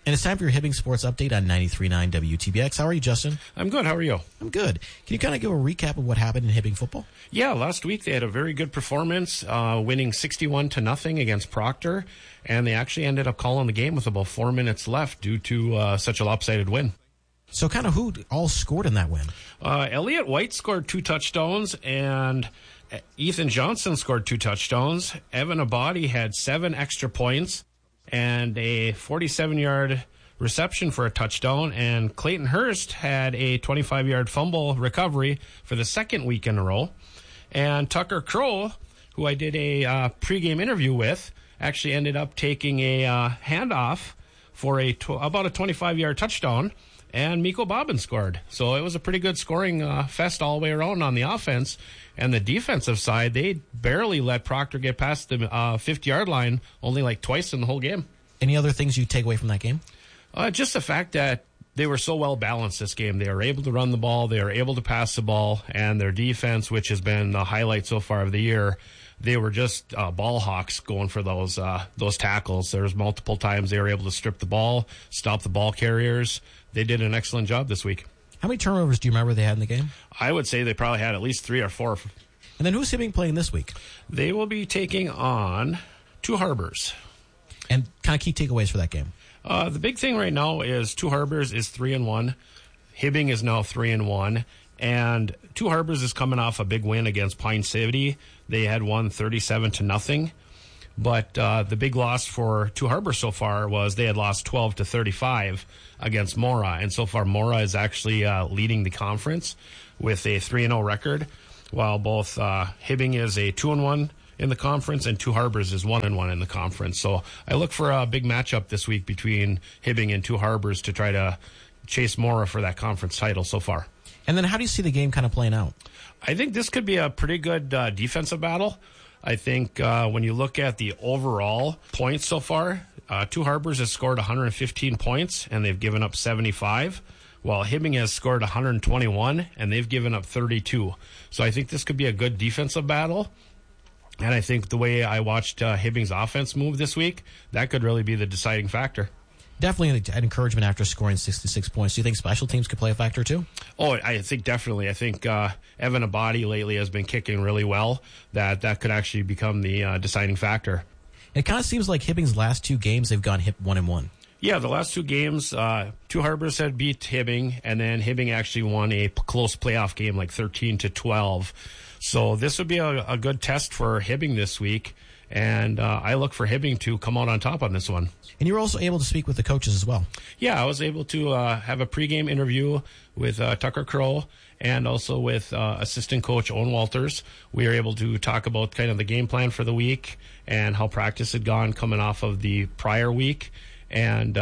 And it's time for your Hibbing Sports Update on 93.9 WTBX. How are you, Justin? I'm good. How are you? I'm good. Can you kind of give a recap of what happened in Hibbing football? Yeah, last week they had a very good performance, winning 61-0 against Proctor, and they actually ended up calling the game with about 4 minutes left due to such a lopsided win. So kind of who all scored in that win? Elliot White scored 2 touchdowns, and Ethan Johnson scored 2 touchdowns. Evan Abadi had 7 extra points and a 47-yard reception for a touchdown, and Clayton Hurst had a 25-yard fumble recovery for the second week in a row. And Tucker Crow, who I did a pregame interview with, actually ended up taking a handoff for about a 25-yard touchdown, and Miko Bobbin scored. So it was a pretty good scoring fest all the way around on the offense. And the defensive side, they barely let Proctor get past the 50-yard line, only like twice in the whole game. Any other things you take away from that game? Just the fact that they were so well balanced this game. They were able to run the ball, they were able to pass the ball, and their defense, which has been the highlight so far of the year, they were just ball hawks going for those tackles. There was multiple times they were able to strip the ball, stop the ball carriers. They did an excellent job this week. How many turnovers do you remember they had in the game? I would say they probably had at least 3 or 4. And then who's Hibbing playing this week? They will be taking on Two Harbors. And kind of key takeaways for that game? The big thing right now is Two Harbors is 3-1. Hibbing is now 3-1. And Two Harbors is coming off a big win against Pine City. They had won 37-0. But the big loss for Two Harbors so far was they had lost 12-35 against Mora. And so far, Mora is actually leading the conference with a 3-0 record, while both Hibbing is a 2-1 in the conference and Two Harbors is 1-1 in the conference. So I look for a big matchup this week between Hibbing and Two Harbors to try to chase Mora for that conference title so far. And then how do you see the game kind of playing out? I think this could be a pretty good defensive battle. I think when you look at the overall points so far, Two Harbors has scored 115 points, and they've given up 75, while Hibbing has scored 121, and they've given up 32. So I think this could be a good defensive battle. And I think the way I watched Hibbing's offense move this week, that could really be the deciding factor. Definitely an encouragement after scoring 66 points. Do you think special teams could play a factor too? Oh, I think definitely. I think Evan Abadi lately has been kicking really well. That could actually become the deciding factor. It kind of seems like Hibbing's last 2 games, they've gone 1-1. Yeah, the last 2 games, Two Harbors had beat Hibbing, and then Hibbing actually won a close playoff game, like 13-12. So this would be a good test for Hibbing this week, and I look for Hibbing to come out on top on this one. And you were also able to speak with the coaches as well. Yeah, I was able to have a pregame interview with Tucker Crow and also with assistant coach Owen Walters. We were able to talk about kind of the game plan for the week and how practice had gone coming off of the prior week. And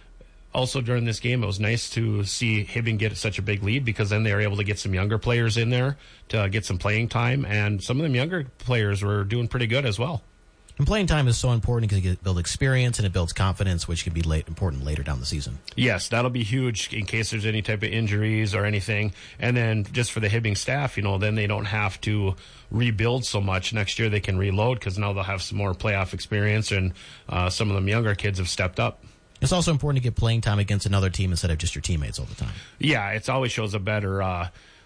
also during this game, it was nice to see Hibbing get such a big lead, because then they were able to get some younger players in there to get some playing time. And some of them younger players were doing pretty good as well. And playing time is so important because it builds experience and it builds confidence, which can be important later down the season. Yes, that'll be huge in case there's any type of injuries or anything. And then just for the Hibbing staff, then they don't have to rebuild so much. Next year they can reload because now they'll have some more playoff experience, and some of them younger kids have stepped up. It's also important to get playing time against another team instead of just your teammates all the time. Yeah, it always shows a better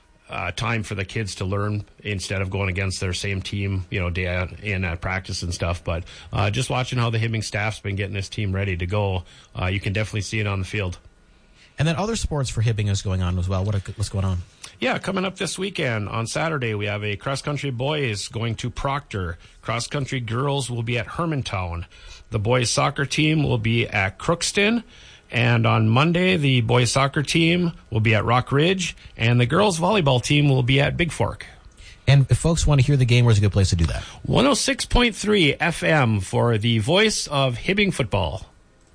time for the kids to learn instead of going against their same team, day in at practice and stuff. But just watching how the Hibbing staff's been getting this team ready to go, you can definitely see it on the field. And then other sports for Hibbing is going on as well. What's going on? Yeah, coming up this weekend on Saturday, we have a cross-country boys going to Proctor. Cross-country girls will be at Hermantown. The boys soccer team will be at Crookston. And on Monday, the boys soccer team will be at Rock Ridge, and the girls volleyball team will be at Big Fork. And if folks want to hear the game, where's a good place to do that? 106.3 FM for the voice of Hibbing football.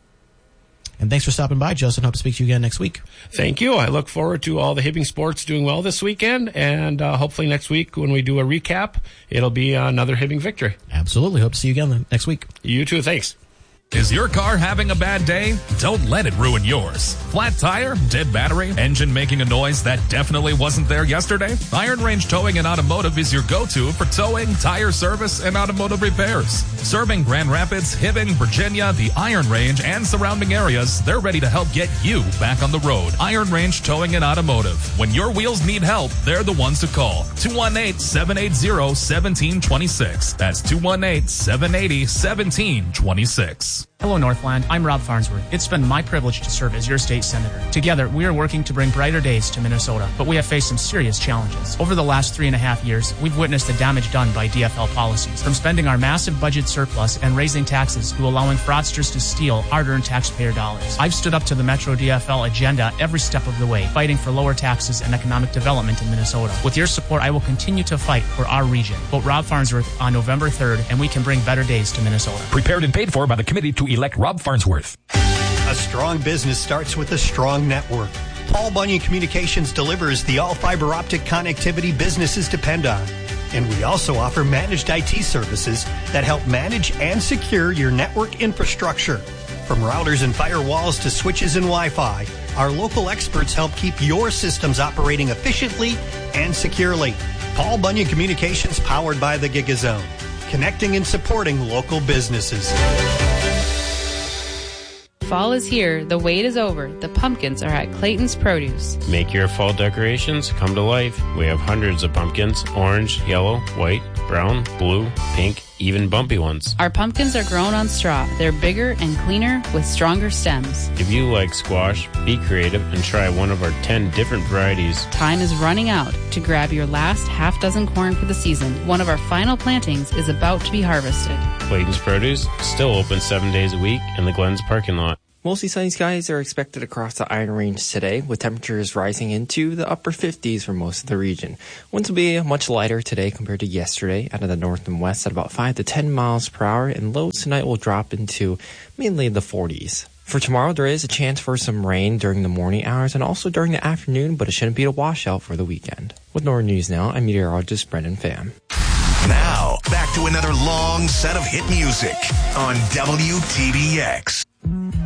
And thanks for stopping by, Justin. Hope to speak to you again next week. Thank you. I look forward to all the Hibbing sports doing well this weekend, and hopefully next week when we do a recap, it'll be another Hibbing victory. Absolutely. Hope to see you again next week. You too. Thanks. Is your car having a bad day? Don't let it ruin yours. Flat tire, dead battery, engine making a noise that definitely wasn't there yesterday? Iron Range Towing and Automotive is your go-to for towing, tire service, and automotive repairs. Serving Grand Rapids, Hibbing, Virginia, the Iron Range, and surrounding areas, they're ready to help get you back on the road. Iron Range Towing and Automotive. When your wheels need help, they're the ones to call. 218-780-1726. That's 218-780-1726. Hello, Northland. I'm Rob Farnsworth. It's been my privilege to serve as your state senator. Together, we are working to bring brighter days to Minnesota, but we have faced some serious challenges. Over the last 3.5 years, we've witnessed the damage done by DFL policies, from spending our massive budget surplus and raising taxes to allowing fraudsters to steal hard-earned taxpayer dollars. I've stood up to the Metro DFL agenda every step of the way, fighting for lower taxes and economic development in Minnesota. With your support, I will continue to fight for our region. Vote Rob Farnsworth on November 3rd, and we can bring better days to Minnesota. Prepared and paid for by the committee to elect Rob Farnsworth. A strong business starts with a strong network. Paul Bunyan Communications delivers the all fiber optic connectivity businesses depend on. And we also offer managed IT services that help manage and secure your network infrastructure. From routers and firewalls to switches and Wi-Fi, our local experts help keep your systems operating efficiently and securely. Paul Bunyan Communications, powered by the GigaZone, connecting and supporting local businesses. Fall is here. The wait is over. The pumpkins are at Clayton's Produce. Make your fall decorations come to life. We have hundreds of pumpkins: orange, yellow, white, brown, blue, pink, even bumpy ones. Our pumpkins are grown on straw. They're bigger and cleaner with stronger stems. If you like squash, be creative and try one of our 10 different varieties. Time is running out to grab your last half dozen corn for the season. One of our final plantings is about to be harvested. Clayton's Produce, still open 7 days a week in the Glens parking lot. Mostly sunny skies are expected across the Iron Range today, with temperatures rising into the upper 50s for most of the region. Winds will be much lighter today compared to yesterday out of the north and west at about 5 to 10 miles per hour, and lows tonight will drop into mainly the 40s. For tomorrow, there is a chance for some rain during the morning hours and also during the afternoon, but it shouldn't be a washout for the weekend. With Northern News Now, I'm meteorologist Brendan Pham. Now, back to another long set of hit music on WTBX.